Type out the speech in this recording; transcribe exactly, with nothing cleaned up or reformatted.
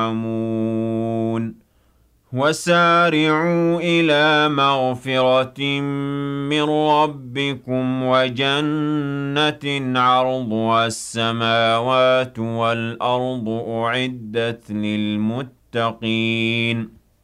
يَرْحَمُونَ وَسَارِعُوا إِلَىٰ مَغْفِرَةٍ مِّن رَّبِّكُمْ وَجَنَّةٍ عَرْضُهَا السَّمَاوَاتُ وَالْأَرْضُ أُعِدَّتْ لِلْمُتَّقِينَ